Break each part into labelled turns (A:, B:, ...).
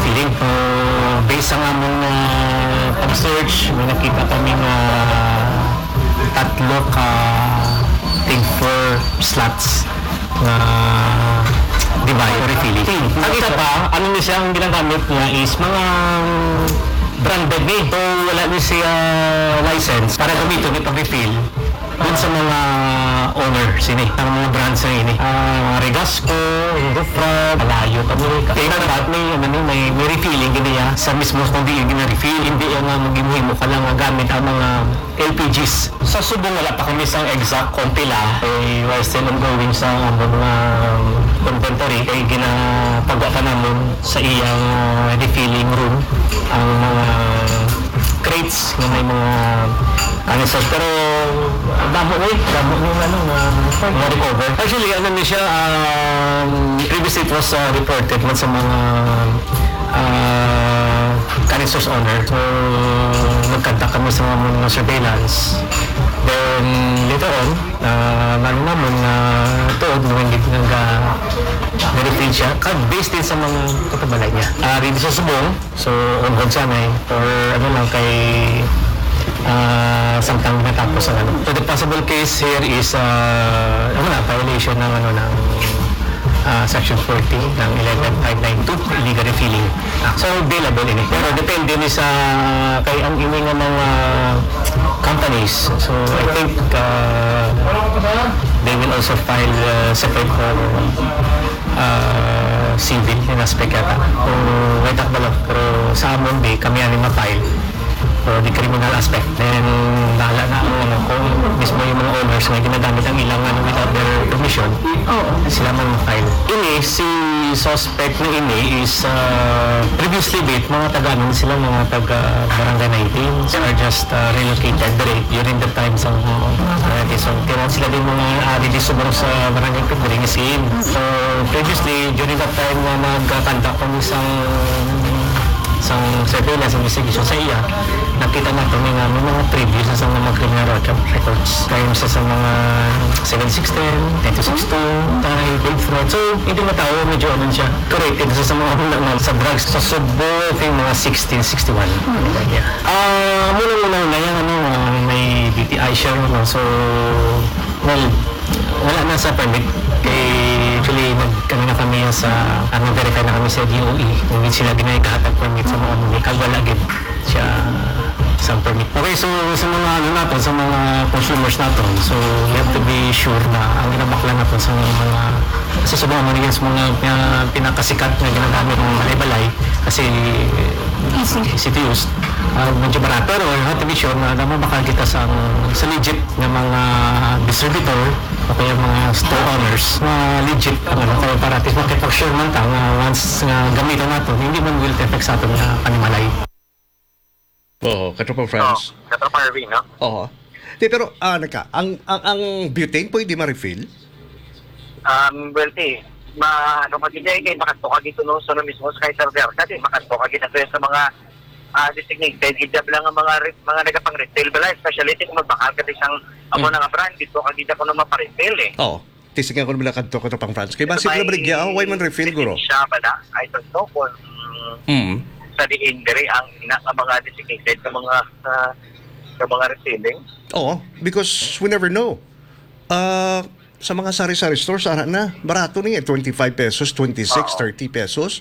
A: refilling. So, based sa among pag-search, may nakita kami nga tatlo ka tig 4 slots na device for refilling. Ang isa pa, ano niya siya, ang ginagamit niya is mga branded ni. So, wala niya siya license para gamitin ni pag-refill dun sa mga owners ini, ang mga brands na ini. Regasco, Indofrag, Alayo, Tamurica. Kaya dapat may refilling niya sa mismo kung di yung gina-refill. Hindi yung mag-imuhin mo ka lang gamit ang mga LPGs. Sa Subong wala pa kami sa exact kompila. We're still ongoing sa mga inventory. Kaya ginapagawa ka namin sa iyang refilling room ang mga crates na may mga canisters. Pero damo yung mga recover. Actually, ano niya siya, previously it was reported man sa mga canisters owner. So, nagkanta kami sa mga surveillance. Then, later on, lalo naman na tuod nung hindi nag-refill siya. Based din sa mga katabalay niya. Rin sa Subong, so on hold siya na for ano lang kay samtang natapos ang ano. So the possible case here is violation ng Section 40 ng 11592, illegal refilling. So, available ini. Pero depende ni sa kay ang ini nga mga companies. So, I think they will also file separate civil in aspect yata. Kung may takbo lang. Pero sa amon di kami ani ma-file for the criminal aspect. Then, bahala na kung mismo yung mga owners na ginagamit ang ilang without their permission, sila mag-file. Ini, si suspect na ini is previously bit, mga taga-anon sila, mga taga-barangay 19. They are just relocated during the time sa so, tinan sila din mga didisubong sa barangay Pidring is in. So, previously, during that time na nag-conduct kami isang surveillance investigation sa iya, nakita natin may mga previews sa mga criminal records. Kaya sa mga 716, 1062, tayo, big fraud. So, hindi matao, medyo ano siya, corrected sa mga sa drugs. Sa Subo, yung mga 1661. Muna na yan, may DTI siya. So, well, wala na sa permit. Actually, nagkano na kami sa, verify na kami sa DOE. Kung hindi sila ginagahatag permit sa mga umikal, wala agad siya sa permit. Okay, so sa mga natin, sa mga consumers natin, so we have to be sure na ang ginabakla natin sa mga manigyan sa mga pinakasikat na ginagamit ng balay-balay kasi easy to use. Medyo barato, pero we have to be sure na mabakal kita sa legit na mga distributor o kaya mga store owners na legit kaya para at least makipag-sure man ta once gamitan natin, hindi man will affect sa atin na panimalay.
B: Oo, Katropang France.
C: Katropang Irving, no?
B: Oo. Pero, ang butane pwede ma-refill?
C: Well, magigay kayo makasto ka dito no, so mismo sa kay server kasi makasto ka dito sa mga designated hijab lang ang mga nagapang retail bala, especially kung magbakal ka isang amo nga brand dito ka dito ko na maparefill
B: Oo. Tisigan ko na bila Katropang France. Kaya basic na baligya, why man refill, guro?
C: Siya bala, I don't know kung sa diindere ang mga designated sa mga retailing.
B: Oo, because we never know. Sa mga sari-sari stores, na, barato niya, 25 pesos, 26, 30 pesos.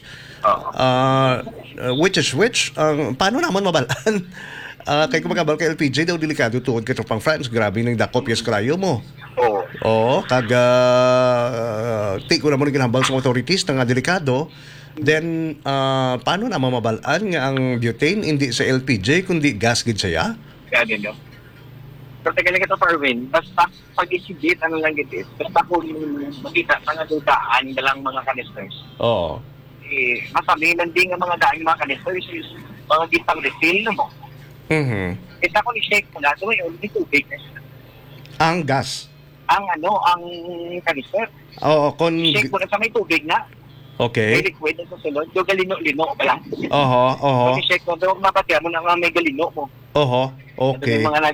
B: Which is which? Paano naman mabalaan? Kaya kung magkabal kay LPG, daw delikado tuod ka pang France. Grabe ng dakop yes krayo mo. Oo, take ko na mo rin ginambal sa authorities na nga delikado. Then, paano naman mabalaan nga ang butane hindi sa LPG, kundi gas gid saya?
C: Kaya din yun. Pero tagal ka ito, Parwin, basta pag-isibit, ano lang git basta kung makita sa nga dudaan dalang mga canisters.
B: Oo.
C: Masabi, nanding ang mga daing mga canisters is mga di pang refill na mo. Ito ako ni-shake mo na, so ngayon, may tubig na siya.
B: Ang gas?
C: Ang canister.
B: Oo,
C: shake mo na sa may tubig na.
B: Okay.
C: May liquid na sa sunod, yung galino-lino ba lang?
B: Oho.
C: Kung i-shake mo, doon mapatya mo na may galino mo.
B: Oho, okay.
C: Yung mga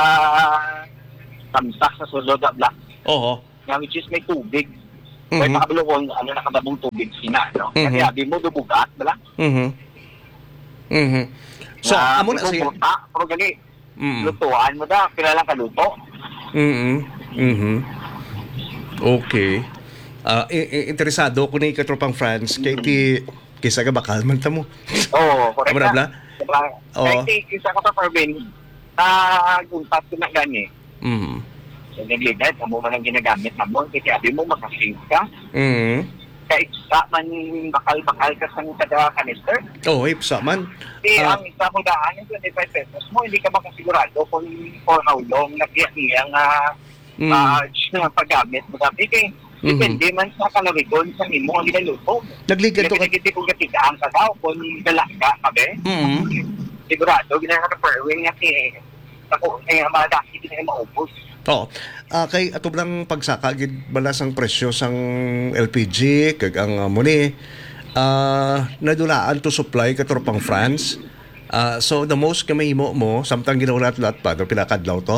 C: tamsak sa sulod at black. Which is may tubig. May makabulong nakababong tubig sina, no? Kasi abi mo, dubugat, bala?
B: Mhm. So, amo na siya.
C: Pero gali,
B: Mm.
C: lutuan mo da, pila lang kaluto.
B: Mhm. Mhm. Okay. Interesado ko ni katropang France kay ti kisa ka bakal man ta mo.
C: Oo, correct
B: Amo na bla?
C: Diba?
B: Oo.
C: Kahit isa ko pa Parvin, gumpat ko na gani.
B: Mhm.
C: So, nagligat, amo man ang ginagamit na mo. Kasi sabi mo, makasave ka.
B: Mhm.
C: Kahit isa man bakal-bakal ka sa kada canister.
B: Oh, ipsa man.
C: Kasi ang isa mo daan, yung 25 pesos mo, hindi ka makasigurado kung for how long nagiyang na paggamit mo. Sabi kay, depende man sa kalorigon sa nimo ang nilaluto.
B: Nagligat to ka.
C: Hindi kung gatigaan ka daw, kung galas ka, sabi.
B: Mhm.
C: Sigurado, ginagawa ka perwing nga ako, madaki din na maubos.
B: Oo. Kay ato lang pagsaka gid balas ang presyo sang LPG kag ang muni nadulaan to supply katropang France. So the most kamay mo samtang ginaulat-lat pa do pila kadlaw to.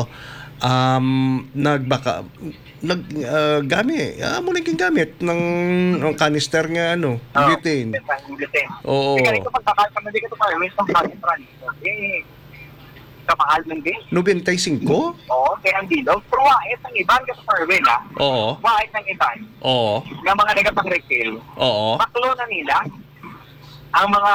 B: Gamit mo naging gamit ng canister nga butane. Oo.
C: Kaya ito pagkakal ka hindi ka ito parang sa canister. Kamahal ng din.
B: 95?
C: Oo, kaya ang dilaw. Pero wait ng iban ka sa Parwin, ha?
B: Oo.
C: Wait ng iban.
B: Oo.
C: Ng mga nagapang-retail.
B: Oo.
C: Baklo na nila ang mga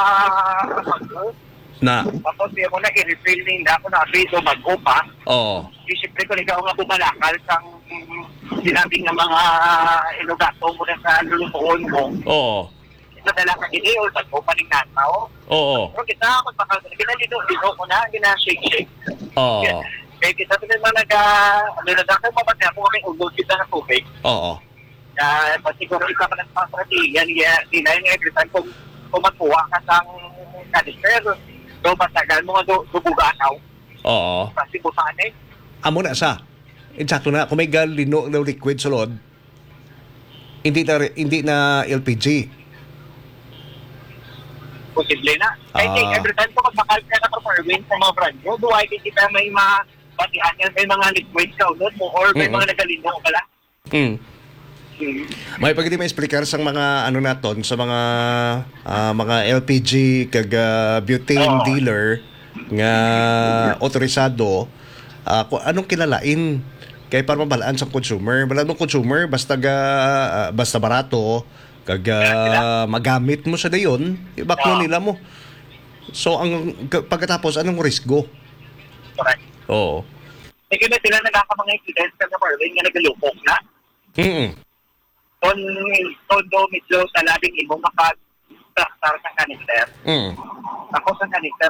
B: Na.
C: tapos siya mo na i-refill nila kung na-update o mag-upa.
B: Oo.
C: Siyempre ko ikaw nga bumalakal sang sinabing ng mga inugato mo na sa lulutuon mo.
B: Oo.
C: Nadala ka ini o mag-upa ng nataw.
B: Oo.
C: Pero kita ako ginalito ko na, ginashake-shake.
B: Oo.
C: Kaya kita ito naman nagdakal mabati ako kaming ugod kita ng tubig.
B: Oo.
C: Pati kung isa ka ng strategy, hindi na yung every time kung magkuha ka sang canister, do matagal mo nga dubuganaw.
B: Oo.
C: Kasi butaan eh.
B: Amo na sa. Insakto na kung may galino na liquid sulod. Hindi na LPG.
C: Posible na. Kaya every time kung magbakal ka na performance sa mga brand mo, duway kita may mapatihan yan, may mga liquid ka unod mo or may mga nagalino pala.
B: May pagdi may explicar sang mga naton sa mga LPG kag butane dealer nga otorisado kung anong kilalain kay para mabalaan sa consumer. Balaan mo consumer basta barato kag magamit mo sa dayon, ibaklo nila mo. So ang pagkatapos anong risgo?
C: Correct.
B: Oo.
C: Sige na sila nagkakamang incidents ka na Marvin nga nagalupok na. Tondo medyo sa labing imong makag-start sa canister. Ako sa canister,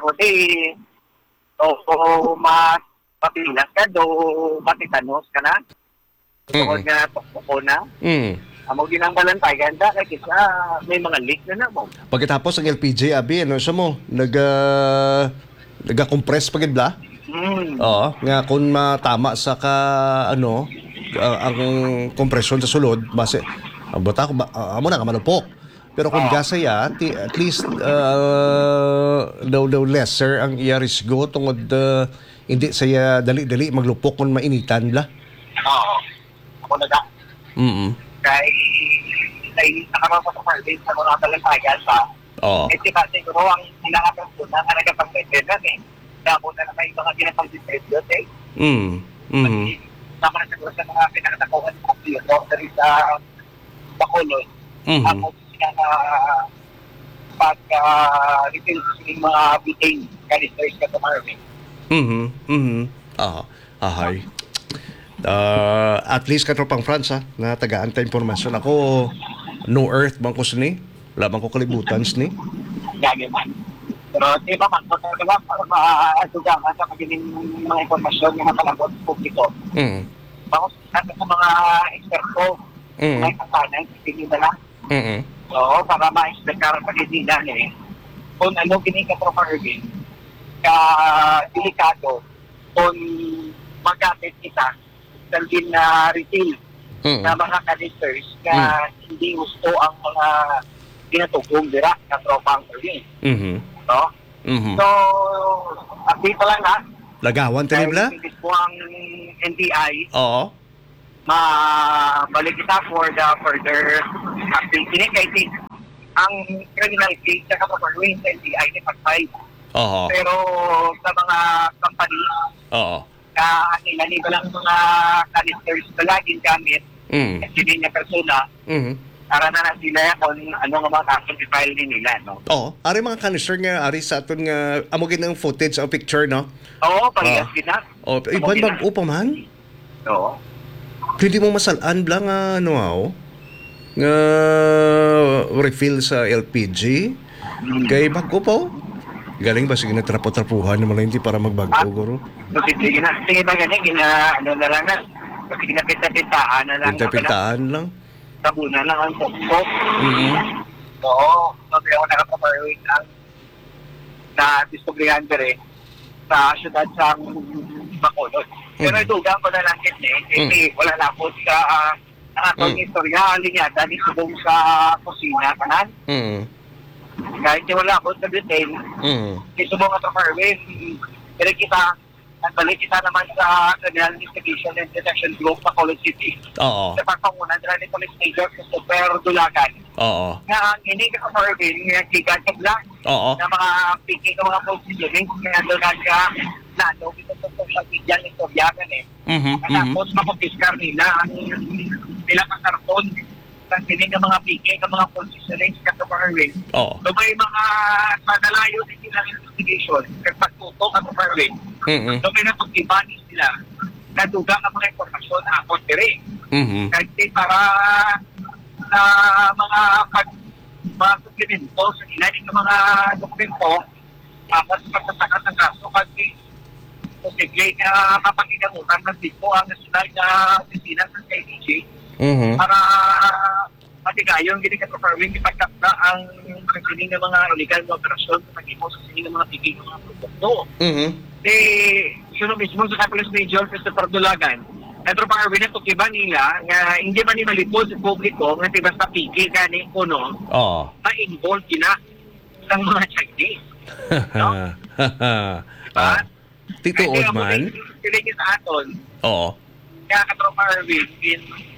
C: mas papilas ka, matitanos ka na. Tungkol nga tukbo na. Amo ginang balantay, ganda, kasi may mga leak na mo.
B: Pagkatapos ang LPG, abi, siya mo? Nag-compress pagidla? Oo, nga kung matama sa ang kompresyon sa sulod, base, bata ko, amo na ka malupok. Pero kung gasaya, at least daw lesser ang iya risgo tungod hindi saya dali-dali maglupok kung mainitan la.
C: Oo. Ako na da. Kay nakamang sa Marvin sa mga balantayan sa kasi ba siguro ang sinakapang po na nagapag-present eh. Damo na may mga ginapag-present yun eh. Sama na siguro sa mga pinakatakuhan ng computer dari sa Bacolod. Ako pag-retail sa mga butane canisters ka sa Marvin.
B: Ahay. At least katropang France na taga-anta informasyon. Ako, no earth bang ko sini? Wala bang ko kalibutan sini?
C: Gagi man. Pero di ba man, diba, para maasugaman sa magiling mga informasyon na matalabot sa publiko. Bakos sa mga eksperto, may kasanan, hindi na lang. Oo, para ma-explicar pa din nila kung ano ginikatropang urban, ka-delikado, kung magamit kita din na retail na mga canisters na hindi gusto ang mga tinatugong dira na tropang urban. No? So, dito lang na.
B: Lagawan tayo nila?
C: Kaya po ang NBI.
B: Oo.
C: Balik kita for the further update. Kaya ang criminal case sa kapag-urban sa NBI ni Pagpay.
B: Oo.
C: Pero sa mga company,
B: Oo.
C: nila lang mga canisters na laging gamit, kasi din yung persona, para na sila kung ano nga mga kaso i-file din nila, no?
B: Oo. Ari mga canister nga, ari sa aton nga, amogin ng footage, ang picture, no?
C: Oo, parehas gina.
B: O, iban bag-o pa man?
C: Oo.
B: Pwede mo masalaan lang nga, ano nga refill sa LPG. Kay bago po. Galing ba? Sige na trapo-trapuhan naman lang hindi para magbago, guro.
C: Sige ba ganyan, ano na lang na, kasi ginapita-pitaan na lang.
B: Pinta-pintaan lang.
C: Tabunan lang ang pokpok.
B: Mm-hmm.
C: Oo, sabi ako nakapaparwing ang na discoveryan dire sa syudad sa Bacolod. Pero itugang ko na lang kasi wala na po sa atong istorya, linyada ni subong sa kusina kanan. Kahit wala po sa detail, subong at farming, pero kita nagbalik kita naman sa Criminal Investigation and Detection Group sa Bacolod City.
B: Oo.
C: Sa pagpangunan nila ni Police Major Christopher Dulagan.
B: Oo.
C: Na ang hindi ka farming, nga gigatag lang
B: Oo.
C: na mga piki ng mga positioning, nga doon ka na ano, ito sa social media ng istoryagan Tapos mapapiskar nila ang nila karton sa sining ng mga piki ng mga positioning sa farming.
B: Oo.
C: So may mga padalayo din silang investigation kag pagtutok at farming. So may napag-ibanis sila na dugang ang mga impormasyon na ako dire. Kasi para sa mga suplemento sa ilalim ng mga dokumento, tapos pagsasakat ng kaso kasi posible na kapag-inamutan ng dito ang nasyonal na opisina sa KDG para matigayon gini ka farming ipagkapta ang pagsining ng mga illegal na operasyon sa pag-ipo sa sining ng mga tigil ng mga produkto. Sino mismo sa Police Major Christopher Dulagan, Pedro Parvin na tukiba nila nga hindi man ni malipod sa publiko nga tiba sa piki kani kuno ma-involved gina sa mga Chinese. No?
B: Tituod man.
C: Sila yung sa aton.
B: Oo.
C: Kaya Pedro Parvin in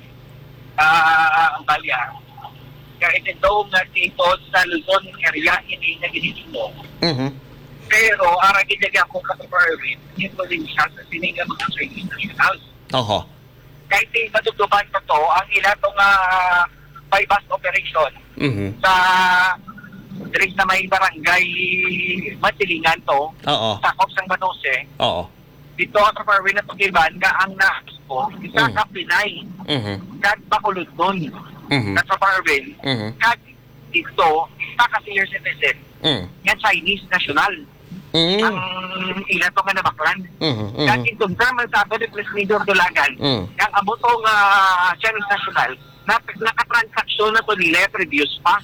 C: ang balya. Kaya ito nga dito sa Luzon area hindi na ginito. Pero aragin niya ako Pedro Parvin, ito din siya sa sininga mga Chinese nationals.
B: Oo.
C: Kahit matutupad ko to, ang ilatong bypass operation sa diri sa may barangay Matilingan to, sakop sang Banose.
B: Oo.
C: Dito ang Parvin na tukiban ka ang naaspo, isa ka Pinay, kag Bacolod nun. Sa Parvin, kag dito, isa ka senior citizen, nga Chinese national. Ang ilato nga nabaklan. Kaya i-confirm ang sabi ni Police Major Dulagan, ang abotong Chinese national, nakatransaksyon na to nila, previous pa.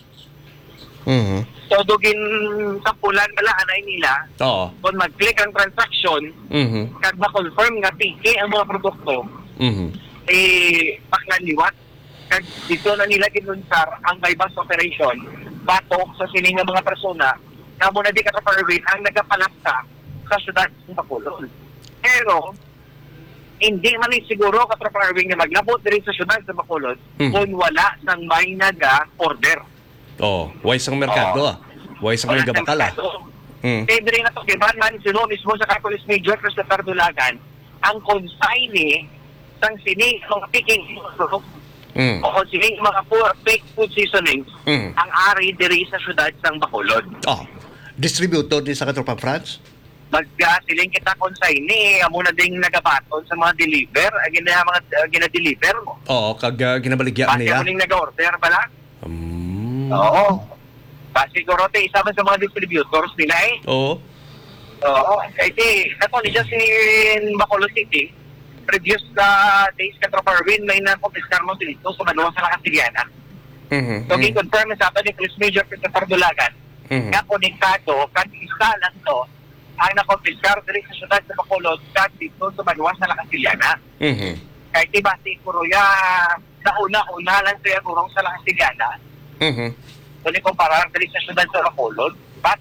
C: So, dugin sampulan bala anay nila, kung mag-click ang transaction, kag ma-confirm nga piki ang mga produkto, paknaliwat. Kag dito na nila ginunsar ang bypass operation, batok sa sining ng mga persona, na muna di Parvin ang nagapalaksa sa syudad ng Bacolod. Pero, hindi man siguro Parvin na maglabot din sa syudad ng Bacolod kung wala ng may naga-order.
B: Why sang merkado Why sang may gabakala?
C: Pwede rin na ito, kiban man sino mismo sa Police Major Christopher Dulagan, ang consigne sang sining mga picking o sining mga fake food seasonings ang ari diri sa syudad ng Bacolod.
B: Distributor din sa Katropang France?
C: Siling kita consigne, amo na ding nagabaton sa mga deliver, mga gina-deliver mo.
B: Kag ginabaligyan niya.
C: Basta muling nag-order pala? Oo. Siguro isa man sa mga distributors nila
B: Oo.
C: Kasi nato niya si Bacolod City, previous days Parvin may nakumpiskar mo dito sa Manuwa sa Castillana. So, confirm sa ato ni Police Major Christopher Dulagan, nga konektado, kan isa lang to, ang nakumpiskar dito sa syudad sa Bacolod, kan dito sa Manuwa sa Castillana. Kahit diba si Kuruya, nauna lang siya kurong sa Castillana. So, ni kumparar dito sa syudad sa Bacolod, but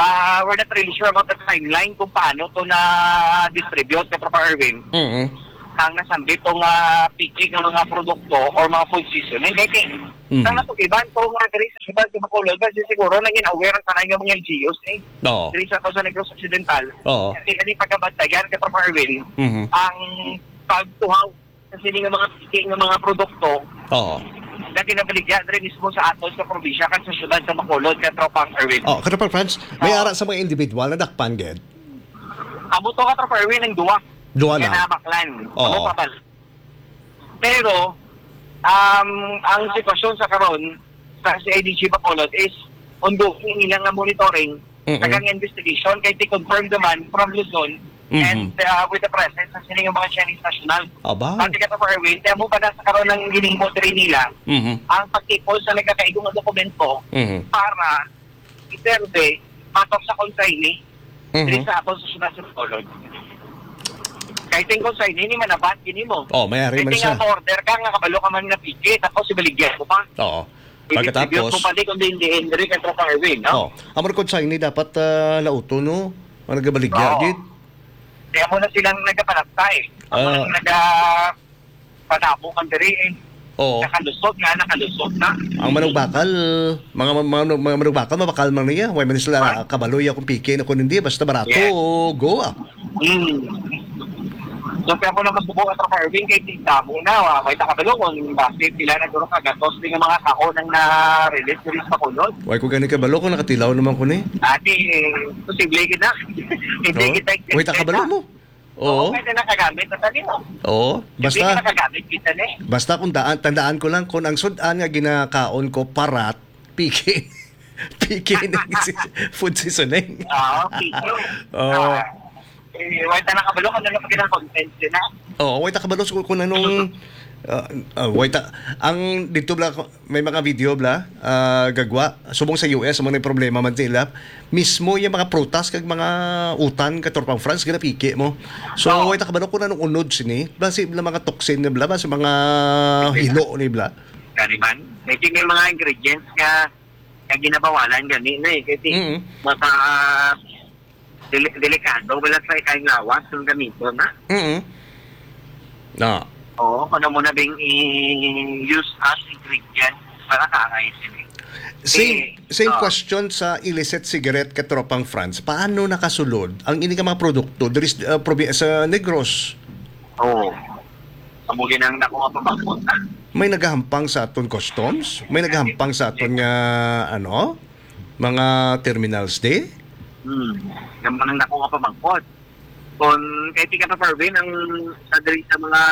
C: we're not really sure about the timeline kung paano to na-distribute sa Proper Irving. ang nasambit o picking ng mga produkto or mga food seasoning. Kaya ang natukiban ko nga diri sa Sibal sa Bacolod kasi siguro naging aware ang tanay ng mga LGUs
B: Oo.
C: diri sa Negros Occidental.
B: Oo.
C: Kasi kani pagkabantayan ka Tropa Erwin,
B: Mhm.
C: ang pagtuhaw sa sining mga picking ng mga produkto
B: Oo.
C: na kinabaligya diri mismo sa aton sa probinsya kan sa syudad sa Bacolod ka Tropa Erwin.
B: Oh, Katropang Franz, may ara sa mga individual na dakpan ged.
C: Amo to ka Tropa Erwin ng duwa.
B: Duwa na.
C: Kaya baklan.
B: Oo.
C: Amo papal. Pero ang sitwasyon sa karon sa CIDG Bacolod is ongoing nilang nga monitoring tagang investigation kay ti-confirm naman from Luzon and with the presence ng sining mga Chinese national.
B: Aba.
C: Pati ka pa Erwin, kaya mo pa na sa karon ng ginimo diri nila ang pagtipol sa nagkakaigong nga dokumento para iserve patok sa consignee diri sa aton sa syudad sa Bacolod. Kahit yung consignee ni manabat gini mo.
B: Oh, mayari man
C: Kahit
B: siya.
C: nga order ka nga kabalo ka man nga piki tapos ibaligyan mo pa.
B: Oo.
C: Pagkatapos
B: Pagkatapos,
C: mo pa di kundi hindi diri ka Tropa Erwin, no?
B: amor ko sa ini dapat lauto no. Ang nagabaligya
C: Oo.
B: gid.
C: Kaya mo na silang nagkapanaptay. Ako nang nagpanabo kan diri
B: Oo.
C: nakalusot na.
B: Ang manok bakal, mga manok bakal mabakal man niya. Way man sila kabaloy akong piki na kun hindi basta barato
C: Yes.
B: go.
C: So kaya ako na masubo at Tropa Erwin kay Tita muna. May takabalo kung bakit sila nagduro kagatos din ang mga kako nang na-release diri sa Bacolod.
B: Way ko gani kabalo ko nakatilaw naman ko ni.
C: Ati, posible kita. Hindi kita
B: Way ta kabalo mo. Oo.
C: Pwede nakagamit na tali mo.
B: Oo.
C: Hindi kita
B: Basta
C: nakagamit kita na eh.
B: basta kung tandaan ko lang kung ang sudan nga ginakaon ko parat piki. Piki na food seasoning.
C: Okay.
B: Oo.
C: Wala na kabalo ka na lang pag content na.
B: Oo, way ta kabalo kung anong way ta ang dito bla may mga video bla gagwa subong sa US mo na problema man sila mismo yung mga prutas kag mga utan Katropang France gina piki mo. So way ta kabalo kung anong unod sini bla si bla mga toxin na bla ba sa mga hilo ni bla.
C: Kaniman. May mga ingredients nga ginabawalan gani na eh. Kasi maka delikado wala sa ikay lawas yung gamito na.
B: Na.
C: Oo, kung mo na bing i-use as ingredient para kaangay sila.
B: Same question sa illicit cigarette Katropang France. Paano nakasulod ang ini ka mga produkto diri sa Negros?
C: Oo. Kamuli nang nakuha pa pagpunta.
B: May nagahampang sa aton customs, may nagahampang sa aton nga mga terminals day.
C: Yung nang nakuha pa magpod. Kung kay Tika pa Pervin ang sa diri sa mga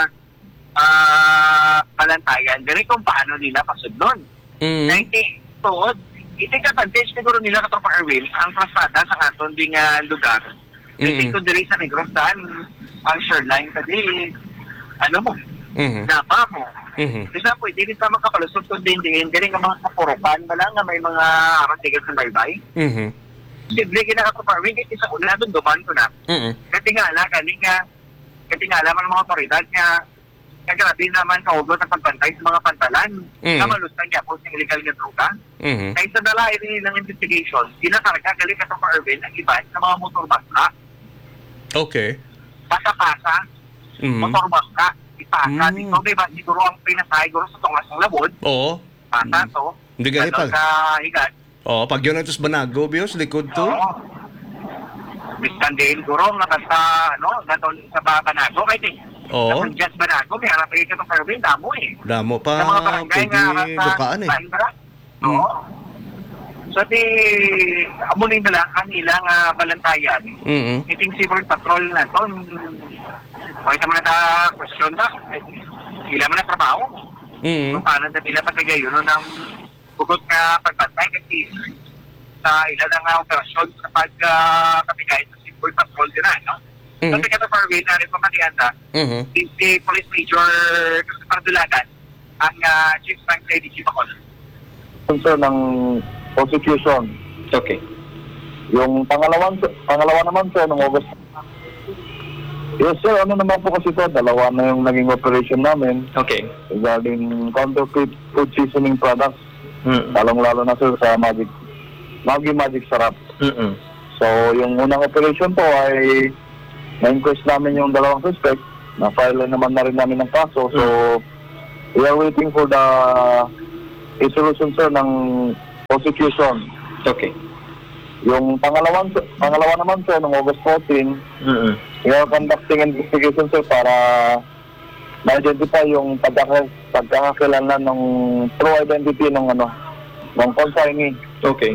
C: palantayan, diri kung paano nila pasudlon. Kaya tuod, itig-advantage siguro nila ka Tropa Erwin ang pasada sa aton ding lugar. Kasi kung diri sa Negros saan ang shoreline kadi ano mo, napa mo. Kasi pwede rin sa mga kapalusot kung din diri nga mga kapurupan, wala nga may mga aratigas ng baybay. Simple kinaka-farming kasi sa una doon duman ko na. Katingala man ng mga otoridad nga grabe naman sa ugot ng pagbantay sa mga pantalan na malustan niya po sa illegal na droga. Kaya sa dalain ng investigation, ginakarga galing ka sa Erwin ang iba sa mga motor basta.
B: Okay.
C: Pasa-pasa, motor basta, ipasa. Dito may ba siguro ang pinasay siguro sa tungas ng labod.
B: Oo.
C: Pasa to.
B: Hindi ganit pa.
C: Sa higat.
B: Oh, pag yun ito sa Banago, Bios, likod to.
C: Oo. Bistandihin guro nga basta gaton sa Banago kay ting.
B: Oo.
C: Sa Just Banago may harap ka sa Pervin damo eh.
B: Damo pa,
C: Sa mga barangay
B: pwede bukaan eh.
C: Oo. So amunin na lang kanila nga balantayan. Iting civil patrol na to. Okay sa mga question na. Sila man na trabaho. Kung paano na sila pagkagayon ng bugot nga pagbantay kasi sa ilan ng operasyon sa pagkapigay sa civil patrol din no? Kasi kata Farway na rin pamatianda, si Police Major Christopher Dulagan ang Chief Bank CIDG Bacolod.
D: Concern ng prosecution.
C: Okay.
D: Yung pangalawa naman sir, ng August. Yes sir, ano naman po kasi ito, dalawa na yung naging operation namin.
C: Okay.
D: Regarding counterfeit food seasoning products. Lalong-lalo na sir sa Magic Sarap. So yung unang operation po ay na-inquest namin yung dalawang suspect Na-file naman na rin namin ng kaso. So, we are waiting for the resolution, sir, ng prosecution.
E: Okay.
D: Yung pangalawa naman, sir, noong August 14, we are conducting investigation, sir, para ma-identify yung pagkakakilanlan ng true identity ng consignee.
E: Okay.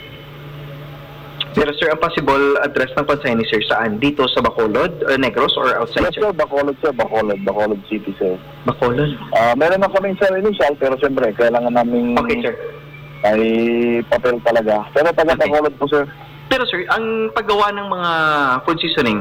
E: Pero sir, ang possible address ng consignee, sir, saan? Dito sa Bacolod, Negros, or outside,
D: Yes, sir, Bacolod, sir. Bacolod City, sir.
E: Bacolod.
D: Meron na kaming, sir, initial, pero siyempre, kailangan namin
E: Okay, sir.
D: ay papel talaga. Pero taga
E: Okay.
D: Bacolod po, sir.
E: Pero sir, ang paggawa ng mga food seasoning,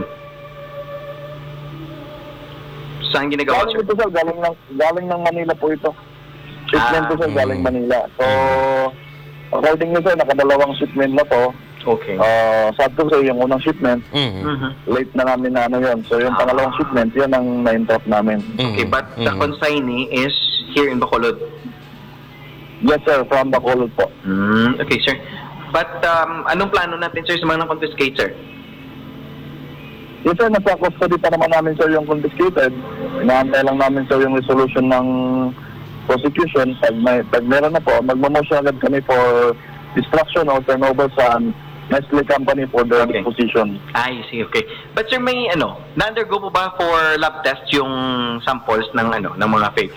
E: saan ginagawa,
D: Galing
E: sir?
D: ito, sir. Galing ng Manila po ito. Shipment po, sir, galing Manila. So, according nyo, sir, nakadalawang shipment na to.
E: Okay.
D: Sakto, sir, yung unang shipment, late na namin na yun. So, yung pangalawang shipment, yun ang na-interrupt namin.
E: Okay, but the consignee is here in Bacolod.
D: Yes, sir, from Bacolod po.
E: Okay, sir. But anong plano natin, sir, sa mga na-confiscate, sir?
D: Yes, sir, nasa custody pa naman namin, sir, yung confiscated. Inaantay lang namin, sir, yung resolution ng prosecution. Pag meron na po, magmamotion agad kami for destruction or turnover sa Nestle Company for their
E: Okay.
D: disposition.
E: I see, okay. But sir, may na-undergo po ba for lab test yung samples ng ng mga fake?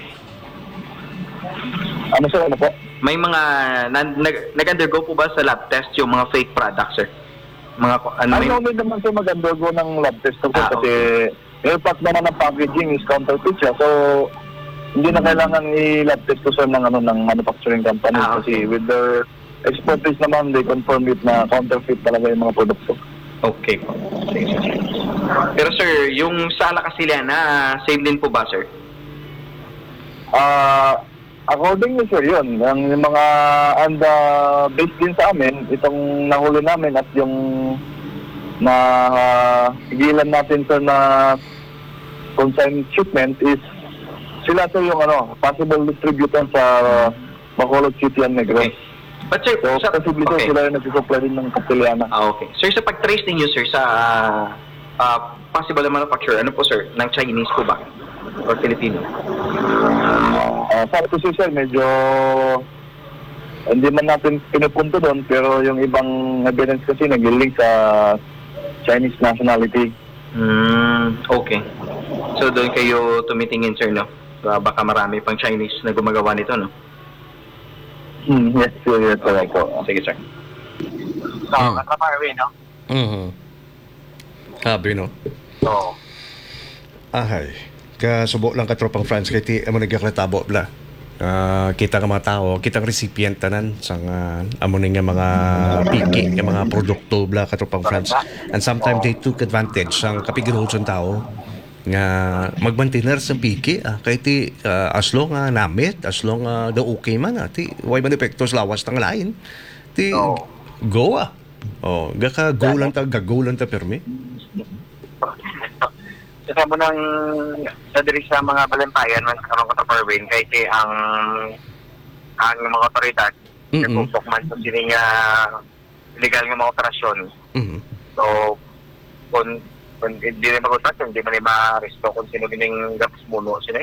D: Ano, sir, ano po?
E: May mga nag-undergo po ba sa lab test yung mga fake products, sir? Mga
D: Ay, no need naman, sir, mag-undergo ng lab test, sir, kasi yung fact naman ng packaging is counterfeit siya. So, hindi na kailangan i-lab test ko, sir, ng manufacturing company.
E: Okay.
D: Kasi with their expertise naman, they confirm it na counterfeit talaga yung mga produkto.
E: Okay po. Sige, sir. Pero sir, yung sa Alacasiliana, same din po ba, sir?
D: According to, sir, yun. Yung mga, based din sa amin, itong nahuli namin at yung higilan natin, sir, na consigned shipment is sila, sir, yung possible distributor sa Bacolod City and Negros.
E: Okay. But sir,
D: So, possibly, sir, sila yung nagsusupply din ng Castellana.
E: Okay. Sir, sa pag-trace ninyo, sir, sa possible na manufacturer, ano po, sir? Ng Chinese po ba? Or Filipino?
D: Sabi ko, sir, medyo hindi man natin pinupunto doon, pero yung ibang evidence kasi nag-link sa Chinese nationality.
E: Okay. So, doon kayo tumitingin, sir, no? Baka marami pang Chinese na gumagawa nito, no?
D: Yes, sir, yes, sir.
E: Okay. Sige, sir.
C: So, katraparwin, no?
B: Sabi, no?
C: So,
B: Ahay. Kasubo lang katropang France kay ti amo nagkakatabo bla. Kita ka mga tao, kitang recipient tanan sang amo nga mga piki, nga mga produkto bla katropang France. And sometimes they took advantage sang kapigiroson tao nga magmantener sa piki kay ti as long namit, as long the okay man ti way man epektos lawas tang lain. Ti go go lang ta permi.
C: Kasi mo nang nadiri sa mga balampayan man sa karong katraparwin kahit ang mga otoridad nagpupok man sa sini nga legal nga mga operasyon. So, kung hindi rin mag-operasyon, hindi man ma-resto kung sino gining gapas muno sila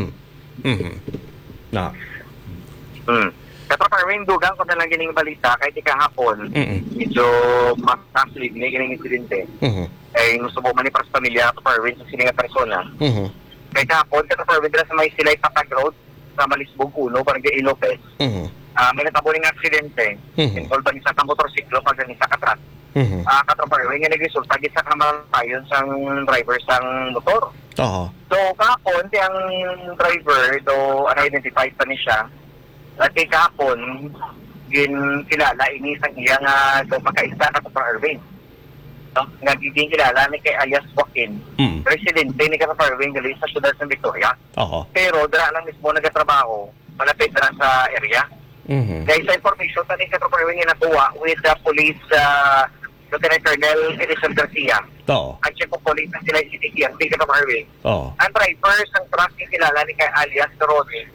B: Na.
C: Katraparwin, dugang ko na lang gining balita kahit kahapon medyo mas-actually gining insidente. Ay gusto mo manipas pamilya to Parwin sa sininga persona. Kaya kahapon, sa Parwin sa may Silay Patag Road sa Malisbog 1, Barangay Lopez. May natabuning aksidente. Involved ni sa motorsiklo pag ni sa katrat. Katraparwin nga nagresulta gid sa kamatayon sang driver sang motor. So kahapon ang driver do unidentified pa ni siya. At kay kahapon kilala ini sang iya nga do makaisa Katraparwin. Nagiging kilala ni kay alias Joaquin, residente ni Katraparwin gali sa siyudad ng Victoria. Pero dara lang mismo nagatrabaho malapit na sa area. Dahil sa information na ni Katraparwin nga nakuha with the police Lieutenant Colonel Edison Garcia. Ang chief of police na sila CTP Katraparwin. Ang driver ng truck ni kilala ni kay alias Ronnie,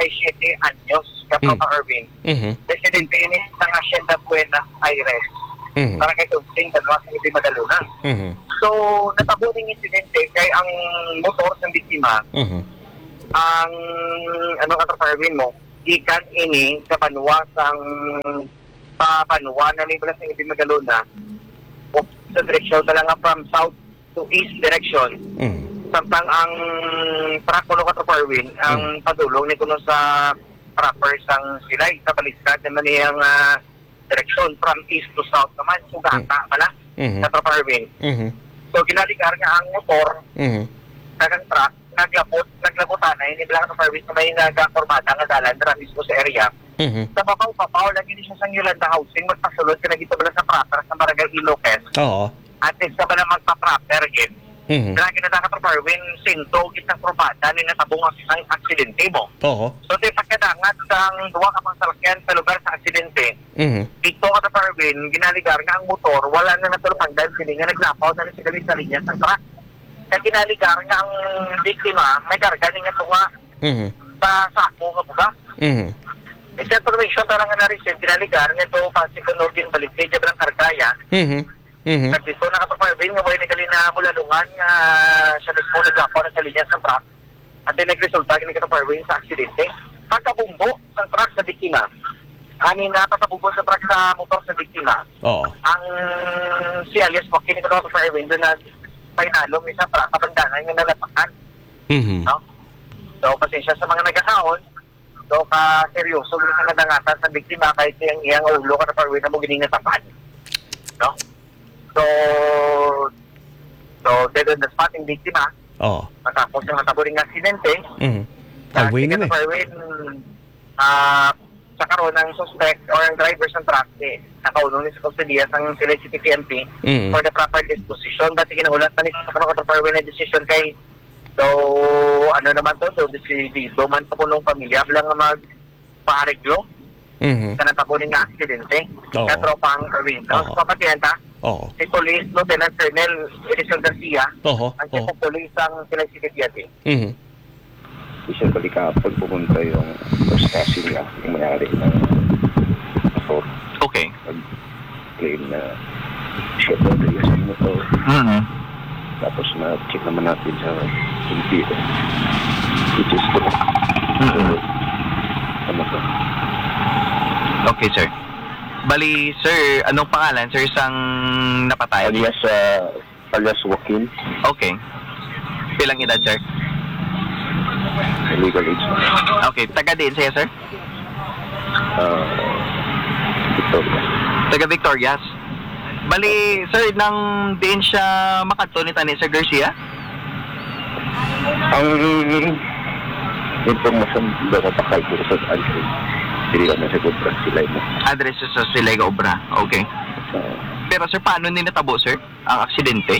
C: 37 anyos, Katraparwin. Residente ni sa Hacienda Buenos Aires.
B: Mhm.
C: para kay Tugsing Dalwa sa Ibi Madaluna.
B: Mhm.
C: So, natabo ng insidente kay ang motor ng biktima,
B: Mhm.
C: ang ano katraparwin mo, ikan ini sa panuwasang papanuwa na may balas ng Ibi Madaluna o sa direksyon talaga from south to east direction.
B: Mhm.
C: Samtang ang truck ko katraparwin, ang padulong ni kuno sa proper sang silay sa baliskad naman niyang direksyon from east to south naman. So, gata pala
B: Mhm.
C: katraparwin.
B: Mhm.
C: So, ginaligar nga ang motor
B: Mhm.
C: kagang truck, naglabutan na hindi bilang service na may nagkapormata nga dalan dara mismo sa area.
B: Mhm.
C: Sa papaw lagi ni siya sa Yolanda Housing, magpasulod ka na dito bala sa proper sa Barangay Ilocos.
B: Oo.
C: At sa bala magpa-proper again.
B: Mhm.
C: Lagi na nakaproper when sinto kitang probata ni natabong ang aksidente mo.
B: Oo.
C: So, di pagkadangat sa duwa ka pang salakyan sa lugar sa aksidente,
B: Mhm.
C: dito ka na Parwin, ginaligar nga ang motor, wala na natulupang dahil sila nga naglapaw na sa galing sa linya ng truck. Kaya ginaligar nga ang biktima, may karga niya ito nga
B: Mhm.
C: sa sako nga buga.
B: Mhm.
C: Sa information parang nga na-receive, ginaligar nga ito pasikunogin balik niya ng kargaya.
B: Mhm. Mhm.
C: At dito nakapaparbin nga wala nagali na mulalungan nga siya mismo naglapaw na sa linya ng truck. At din nagresulta ginagkaparbin sa aksidente. Pagkabumbo ng truck sa biktima, anin na pagkabumbo sa truck sa motor sa biktima,
B: Oo.
C: ang si alias Joaquin ito sa Fairwind doon na painalo may sa para kabandanan yung nalapakan,
B: Mhm.
C: no? So, pasensya sa mga nagkakaon. So, seryoso yung nadangatan sa biktima kahit iyang ulo ka na Fairwind na mo gining natapan, no? So, dead on the spot yung biktima.
B: Oo.
C: Matapos yung nataburing aksidente,
B: Mhm. Highway na eh.
C: Fairwind, sa karoon ng suspect or ang driver ng truck, nakaunong ni sa Custodias ang sila City PNP
B: Mhm.
C: for the proper disposition. Dati kinahulat na ni sa karoon ng Fairwind na decision kay so, ano naman to, decidido man sa punong pamilya, bilang nga magpa-areglo
B: Mhm.
C: sa nataburing na aksidente.
B: Oo.
C: Sa tropang Fairwind. So,
B: Oo.
C: papatiyenta,
B: Oo.
C: si Police Lieutenant Colonel Edison Garcia,
B: Oo.
C: ang chief of police ang sila City PNP.
B: Mhm.
F: Isa balik kapag pumunta yung first casting niya, yung mayari ng motor,
E: Okay.
F: claim na siya po yung sa motor.
E: Mhm.
F: Tapos na-check naman natin sa computer, which is ko. Ano to?
E: Okay, sir. Bali, sir, anong pangalan, sir, sang napatay?
F: Alias Joaquin,
E: Okay. Pilang edad, sir?
F: legal age na.
E: Okay, taga din siya, sir?
F: Victoria.
E: Taga Victorias. Bali, sir, nang din siya makadto ni Sir Garcia?
F: Ang informasyon daw kapakay ko sa address, hindi ka na sa kontra sila mo.
E: Address sa Silega Obra. Okay. Pero, sir, paano ninatabo, sir, ang aksidente?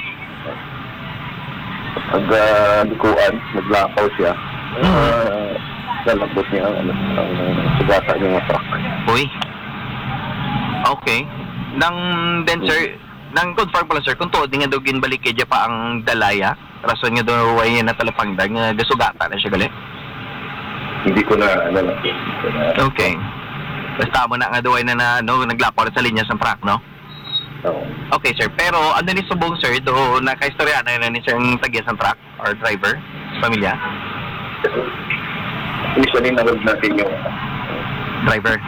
F: Likuan, naglakaw siya. Lalabot niya ang sugata niya ng truck.
E: Uy. Okay. Nang then, sir, nang confirm pala, sir, kung tuod nga daw ginbalik kay pa ang dalaya, rason nga daw ay natalapangdag nga gasugata na siya gali.
F: Hindi ko na,
E: Okay. Basta mo na nga daw ay naglapaw sa linya sa truck, no?
F: Oo.
E: Okay, sir. Pero ano ni subong, sir, do nakaistorya na ni sir ang tagya sa truck or driver sa pamilya?
F: Initially, nahulog natin yung
E: Driver.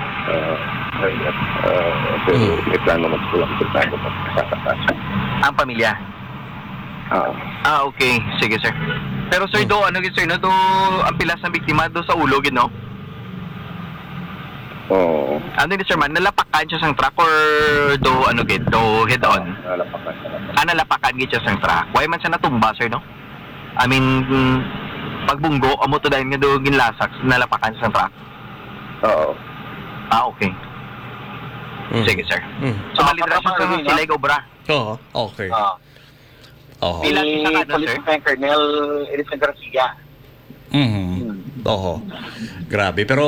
F: pero may plano magsulang sa tayo pagkakatas.
E: Ang pamilya. Okay. Sige, sir. Pero, sir, do ano gid, sir, no? Do ang pilas ng biktima do sa ulo, gid, no?
F: Oo.
E: Ano ni sir man, nalapakan siya sang truck or do ano gid, do head on?
F: Nalapakan.
E: Nalapakan gid siya sang truck. Why man siya natumba, sir, no? I mean, pagbunggo, amo to dahil nga do ginlasak, nalapakan siya sang truck.
F: Oo.
E: Okay.
B: Mhm.
E: Sige, sir.
B: Mhm.
E: So, malidra siya sa Silega Obra.
B: Oo. Okay. Oo.
E: Ilan isa ka, no, sir?
C: Colonel Edison Garcia.
B: Mhm. Oo. Grabe. Pero,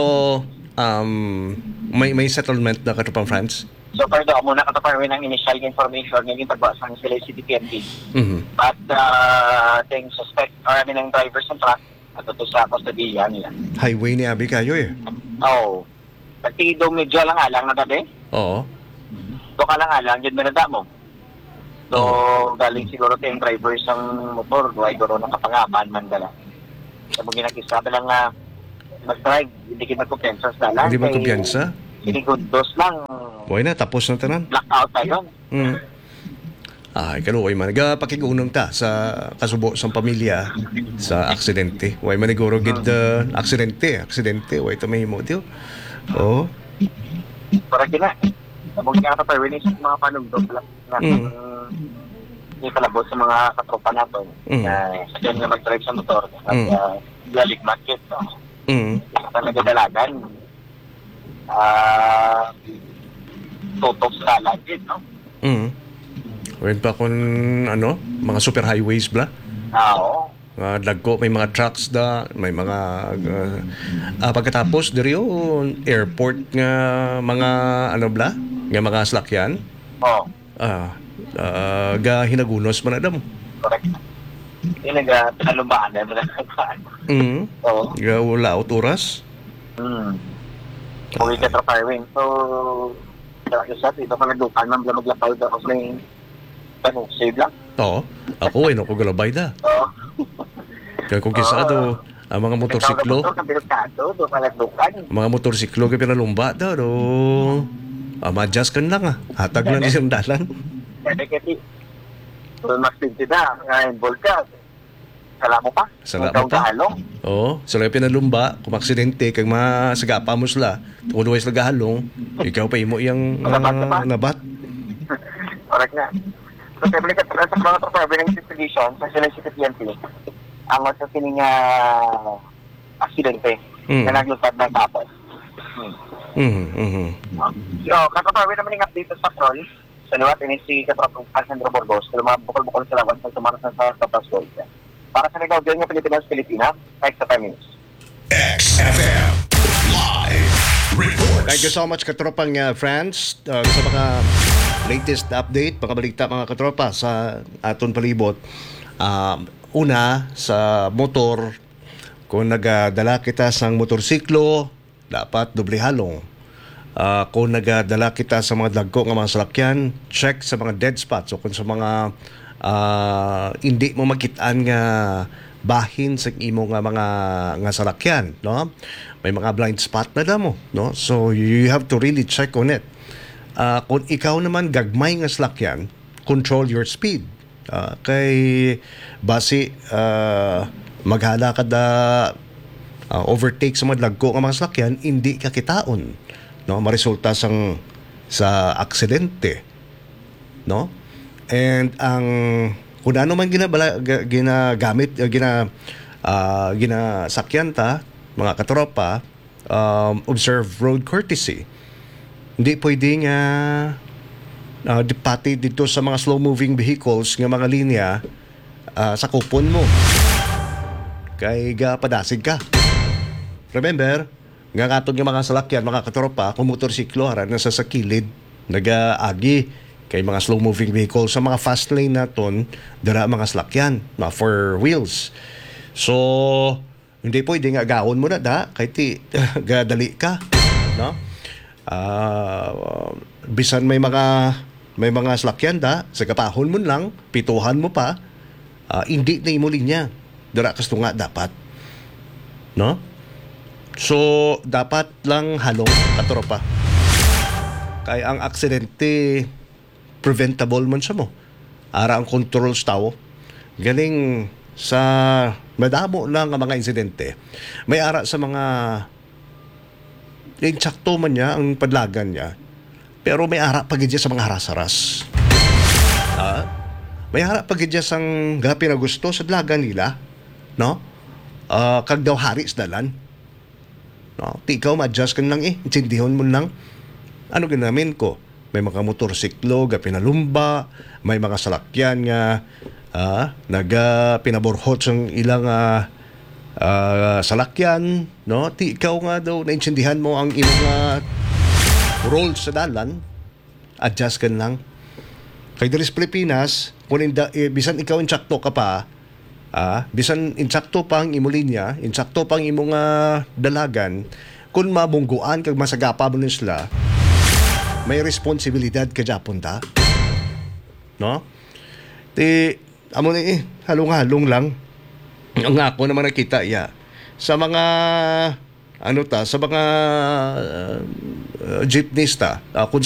B: may settlement na katupang France?
C: So, far daw, muna kataparwin ang initial information ngayon pagbasang sila City PNP.
B: Mhm.
C: At ating suspect, or ang drivers ng truck, at ito sa Custodiya nila.
B: Highway ni Abi kayo eh.
C: Oo. Pati medyo lang alang na gabi.
B: Oo.
C: So, So ka lang alang, yun manada mo. So, galing siguro tayong drivers ng motor, duhay guro ng kapangaman man dala. Sa mga ginag-isa lang nga, mag-drive, hindi kita kumpiyansa sa dalan.
B: Hindi mo kumpiyansa?
C: Hindi good dose lang,
B: Buhay na, tapos na tanan.
C: blackout tayo.
B: Ay, kaluoy man. Pakigunong ta sa kasubo sa pamilya sa aksidente. Way maniguro gid aksidente. Way tamahimo tiyo. Oh.
C: Para kina, sabog nga pa release mga panugdog lang. Hindi palabot sa mga katropa natin. Sa dyan nga mag-drive sa motor. At galig market. Sa nagadalagan. Tutok sa lagid, no?
B: When pa kung mga super highways bla.
C: Oo.
B: Dagko, may mga trucks da, may mga pagkatapos diri airport nga mga bla, nga mga slakyan.
C: Oo.
B: Ga hinagunos man adam.
C: Correct. Yung nag-alumbaan na Oo.
B: Ga wala oras.
C: Kung ika firing. So, sa ito pa nagdukan, maglapay da kasi may save lang.
B: Oo. Ako ko galabay da.
C: Oo.
B: Kaya kung kisado, ang mga motorsiklo, mga motorsiklo kaya pinalumba daw, ma-adjust kan lang hatag lang isang dalan.
C: Kasi, kung mas pintina, involved ka, sala mo pa.
B: Oo, sila pinalumba, kung aksidente, kag masagapa mo sila, otherwise nagahalong, ikaw pa imo yung nabat.
C: Correct na. So, sabi ka sa mga performer ng investigation, sa sila si PNP, ang sa sining aksidente na naglutad ng tapos. So, kakapawi naman yung update sa patrol. So, nawa, si Katropong Alejandro Burgos, kaya mga bukol-bukol sila once na tumaras na sa Tapos Gold. Para sa Ligaw, dyan yung Pilipinas, next 5 minutes.
G: XFM Live Reports.
B: Thank you so much katropang friends sa mga latest update, mga balita mga katropa sa aton palibot. Una, sa motor, kung nagadala kita sa motorsiklo, dapat doble halong. Kung nagadala kita sa mga dagko nga mga salakyan, check sa mga dead spots. So kung sa mga hindi mo makitaan nga bahin sa imo nga mga salakyan, no? May mga blind spot na damo, no? So you have to really check on it. Kung ikaw naman gagmay nga salakyan, control your speed. Kay basi maghala ka da overtake sa mga dagko nga mga salakyan, hindi ka kitaon, no? Maresulta sa aksidente, no? And ang kung ano man ginagamit ginasakyan ta mga katropa, observe road courtesy. Hindi pwedeng pati dito sa mga slow moving vehicles nga mga linya sa kupon mo kay padasig ka. Remember nga katong nga mga salakyan mga katropa, kung motorsiklo haran na sa kilid nagaagi kay mga slow-moving vehicles sa mga fast lane naton, dara mga salakyan, mga four wheels. So, hindi pwede nga gawon mo na kay gadali ka, no? Bisan may mga salakyan sa kapahon mo lang, pituhan mo pa, hindi na imo linya. Dara kasto nga dapat, no? So, dapat lang halong katropa. Kay ang aksidente preventable man siya mo. Ara ang controls tao. Galing sa madamo lang ang mga insidente. May ara sa mga insakto man niya ang padlagan niya. Pero may ara pagidya sa mga haras-haras. May ara pagidya sang gapi na gusto sa dlagan nila, no? Kag daw hari sa dalan. No? Ikaw ma-adjust ka lang intindihon mo lang. Ano ginamin ko? May mga motorsiklo ga pinalumba, may mga salakyan nga pinaborhot sang ilang salakyan, no? Ikaw nga daw naintindihan mo ang imong role sa dalan, adjust ka lang. Kay diri sa Pilipinas, bisan ikaw insakto ka pa, bisan insakto pa ang imo linya, insakto pa ang imong dalagan, kung mabungguan kag masagapa mo sila, may responsibilidad ka Japon ta. No? Ti amo ni halong-halong lang. Ang ako naman nakita sa mga sa mga jeepnista, kung